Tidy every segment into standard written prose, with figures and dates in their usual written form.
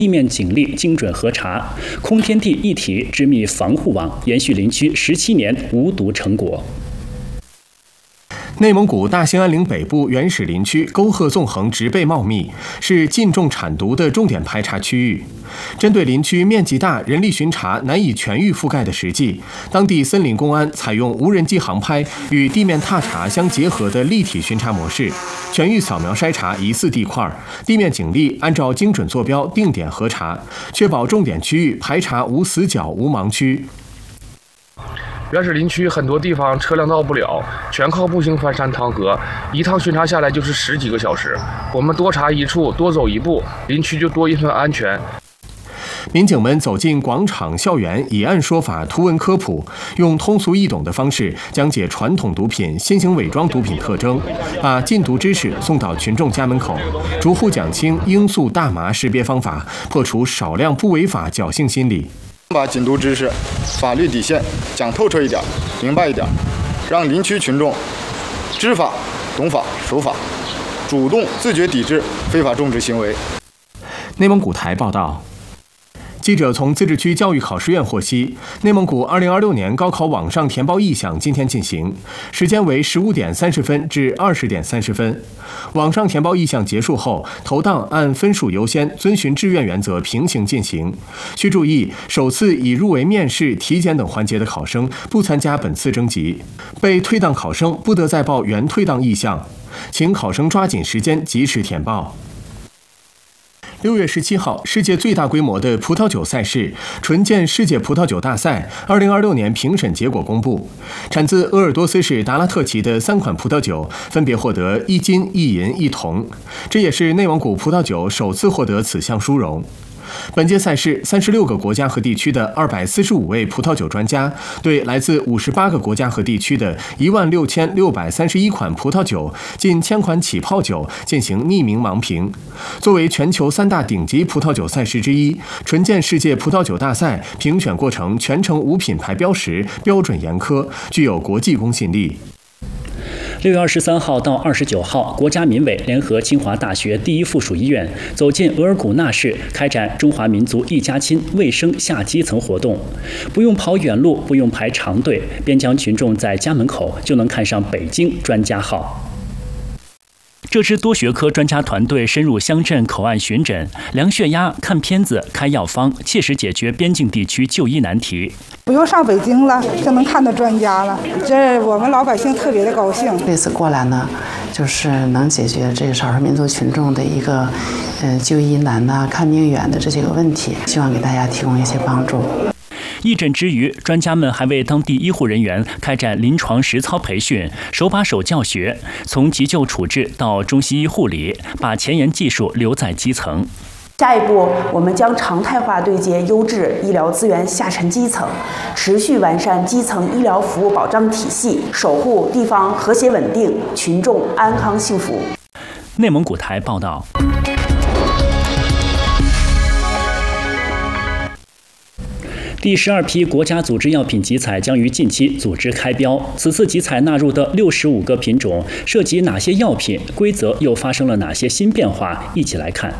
地面警力精准核查，空天地一体织密防护网，延续林区17年无毒成果。 内蒙古大兴安岭北部原始林区沟壑纵横，植被茂密，是禁种产毒的重点排查区域。针对林区面积大、人力巡查难以全域覆盖的实际，当地森林公安采用无人机航拍与地面踏查相结合的立体巡查模式，全域扫描筛查疑似地块，地面警力按照精准坐标定点核查，确保重点区域排查无死角、无盲区。 原始林区很多地方车辆到不了，全靠步行翻山趟河，一趟巡查下来就是10几个小时。我们多查一处，多走一步，林区就多一份安全。 民警们走进广场、校园，以案说法、图文科普，用通俗易懂的方式讲解传统毒品、新型伪装毒品特征，把禁毒知识送到群众家门口，逐户讲清罂粟、大麻识别方法，破除少量不违法侥幸心理。 把禁毒知识、法律底线讲透彻一点、明白一点，让林区群众知法、懂法、守法，主动自觉抵制非法种植行为。 内蒙古台报道。记者从自治区教育考试院获悉，内蒙古2026年高考网上填报意向今天进行，时间为15点30分至20点30分。网上填报意向结束后，投档按分数优先，遵循志愿原则平行进行。需注意，首次已入围面试、体检等环节的考生不参加本次征集，被退档考生不得再报原退档意向，请考生抓紧时间及时填报。6月17号，世界最大规模的葡萄酒赛事——纯健世界葡萄酒大赛2026年评审结果公布，产自鄂尔多斯市达拉特旗的3款葡萄酒分别获得1金、1银、1铜，这也是内蒙古葡萄酒首次获得此项殊荣。本届赛事36个国家和地区的245位葡萄酒专家，对来自58个国家和地区的16631款葡萄酒、近1000款起泡酒进行匿名盲评。作为全球3大顶级葡萄酒赛事之一，纯健世界葡萄酒大赛评选过程全程无品牌标识，标准严苛，具有国际公信力。 6月23号到29号，国家民委联合清华大学第一附属医院走进额尔古纳市，开展中华民族一家亲卫生下基层活动。不用跑远路，不用排长队，边疆群众在家门口就能看上北京专家号。这支多学科专家团队深入乡镇口岸巡诊、量血压、看片子、开药方，切实解决边境地区就医难题。 不用上北京了，就能看到专家了，这我们老百姓特别的高兴。 这次过来呢，就是能解决这个少数民族群众的一个就医难呐、看病远的这几个问题，希望给大家提供一些帮助。 义诊之余，专家们还为当地医护人员开展临床实操培训、手把手教学，从急救处置到中西医护理，把前沿技术留在基层。 下一步，我们将常态化对接优质医疗资源下沉基层，持续完善基层医疗服务保障体系，守护地方和谐稳定、群众安康幸福。 内蒙古台报道。第12批国家组织药品集采将于近期组织开标。此次集采纳入的65个品种涉及哪些药品？规则又发生了哪些新变化？一起来看。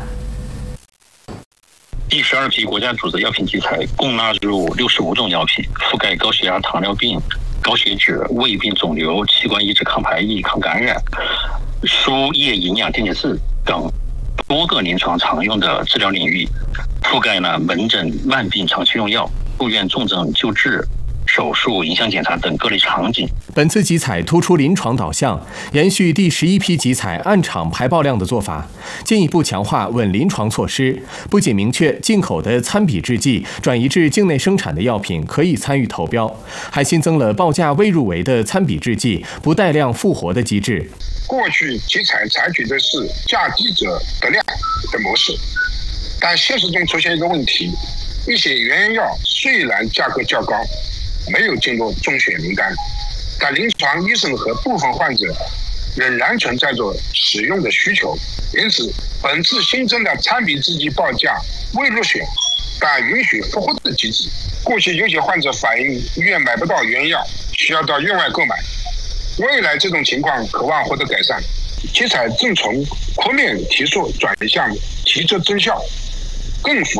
第12批国家组织药品集采共纳入65种药品，覆盖高血压、糖尿病、高血脂、胃病、肿瘤、器官移植、抗排异、抗感染、输液营养电解质等多个临床常用的治疗领域，覆盖了门诊慢病长期用药、住院重症救治、手术、影像检查等各类场景。 本次集采突出临床导向，延续第11批集采按厂排报量的做法，进一步强化稳临床措施。不仅明确进口的参比制剂转移至境内生产的药品可以参与投标，还新增了报价未入围的参比制剂不带量复活的机制。 过去集采采取的是价低者得量的模式，但现实中出现一个问题，一些原药虽然价格较高，没有进入中选名单，但临床医生和部分患者仍然存在着使用的需求。因此，本次新增的参比制剂报价未入选但允许复活的机制。过去有些患者反映医院买不到原药，需要到院外购买，未来这种情况渴望获得改善。集采正从扩面提速转向提质增效，更符